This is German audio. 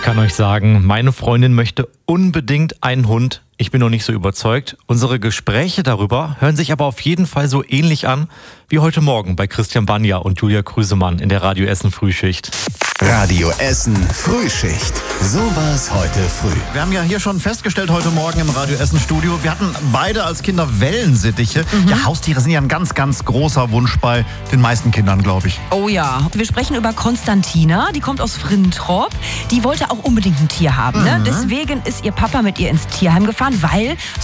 kann euch sagen, meine Freundin möchte unbedingt einen Hund. Ich bin noch nicht so überzeugt. Unsere Gespräche darüber hören sich aber auf jeden Fall so ähnlich an wie heute Morgen bei Christian Banja und Julia Krüsemann in der Radio Essen Frühschicht. Radio Essen Frühschicht. So war's heute früh. Wir haben ja hier schon festgestellt heute Morgen im Radio Essen Studio, wir hatten beide als Kinder Wellensittiche. Ja, Haustiere sind ja ein ganz, ganz großer Wunsch bei den meisten Kindern, glaube ich. Oh ja, wir sprechen über Konstantina, die kommt aus Frintrop. Die wollte auch unbedingt ein Tier haben. Ne? Deswegen ist ihr Papa mit ihr ins Tierheim gefahren, weil